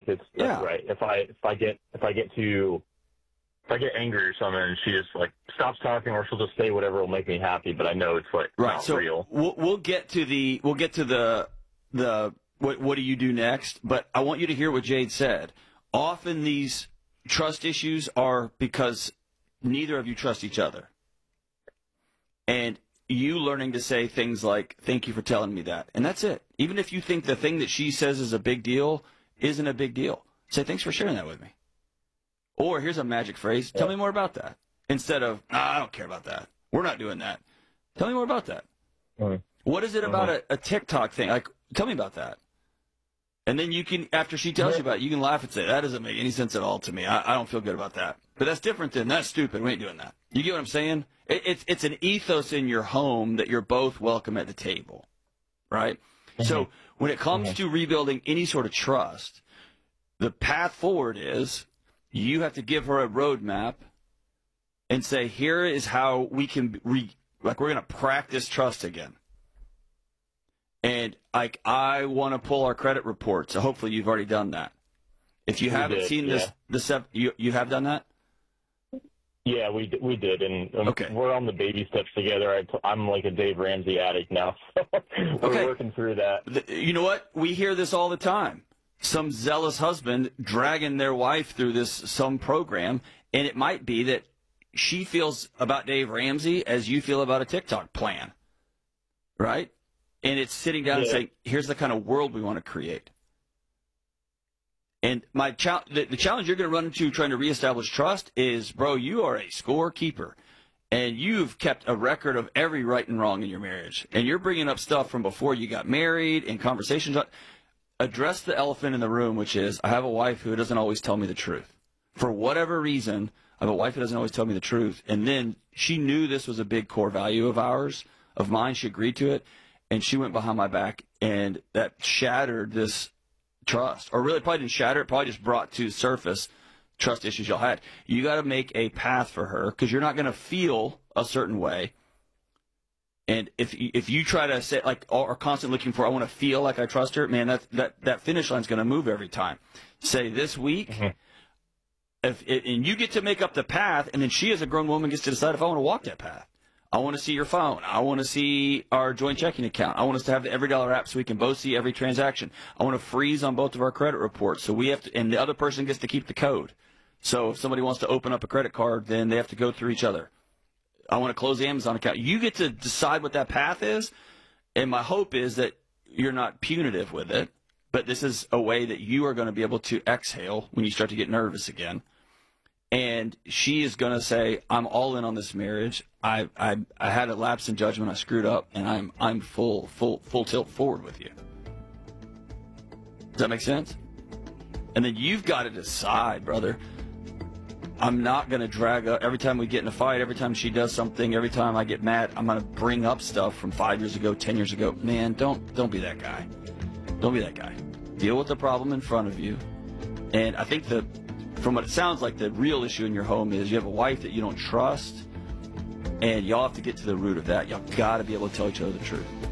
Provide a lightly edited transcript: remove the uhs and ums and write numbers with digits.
That's right. If I get angry or something, and she just like stops talking, or she'll just say whatever will make me happy, but I know it's like not real. We'll get to the what do you do next? But I want you to hear what Jade said. Often these trust issues are because neither of you trust each other, and you learning to say things like "Thank you for telling me that," and that's it. Even if you think the thing that she says is a big deal isn't a big deal, say "Thanks for sharing that with me." Or here's a magic phrase, tell me more about that. Instead of, I don't care about that. We're not doing that. Tell me more about that. What is it about a TikTok thing? Like, tell me about that. And then you can, after she tells you about it, you can laugh and say, that doesn't make any sense at all to me. I don't feel good about that. But that's different than, that's stupid. We ain't doing that. You get what I'm saying? It's an ethos in your home that you're both welcome at the table, right? So when it comes to rebuilding any sort of trust, the path forward is you have to give her a roadmap and say, here is how we can, we're going to practice trust again. And I want to pull our credit report. So hopefully you've already done that. If you haven't seen you have done that? Yeah, we did, and we're on the baby steps together. I'm like a Dave Ramsey addict now, so we're working through that. You know what? We hear this all the time. Some zealous husband dragging their wife through some program, and it might be that she feels about Dave Ramsey as you feel about a TikTok plan, right? And it's sitting down and saying, here's the kind of world we want to create. And the challenge you're going to run into trying to reestablish trust is, bro, you are a scorekeeper, and you've kept a record of every right and wrong in your marriage, and you're bringing up stuff from before you got married and conversations. Address the elephant in the room, which is, I have a wife who doesn't always tell me the truth. For whatever reason, I have a wife who doesn't always tell me the truth. And then she knew this was a big core value of mine. She agreed to it, and she went behind my back, and that shattered this trust. Or really, probably didn't shatter it, probably just brought to the surface trust issues y'all had. You got to make a path for her, because you're not going to feel a certain way. And if you try to say, like, or constantly looking for, I want to feel like I trust her, man, that finish line's going to move every time. Say this week, and you get to make up the path, and then she, as a grown woman, gets to decide if I want to walk that path. I want to see your phone. I want to see our joint checking account. I want us to have the EveryDollar app so we can both see every transaction. I want to freeze on both of our credit reports, so we have to, and the other person gets to keep the code. So if somebody wants to open up a credit card, then they have to go through each other. I want to close the Amazon account. You get to decide what that path is, and my hope is that you're not punitive with it, but this is a way that you are going to be able to exhale when you start to get nervous again. And she is going to say, I'm all in on this marriage. I had a lapse in judgment. I screwed up, and I'm full tilt forward with you. Does that make sense? And then you've got to decide, brother. I'm not going to drag up every time we get in a fight, every time she does something, every time I get mad, I'm going to bring up stuff from 5 years ago, 10 years ago. Man, don't be that guy. Don't be that guy. Deal with the problem in front of you. And I think from what it sounds like, the real issue in your home is you have a wife that you don't trust, and y'all have to get to the root of that. Y'all got to be able to tell each other the truth.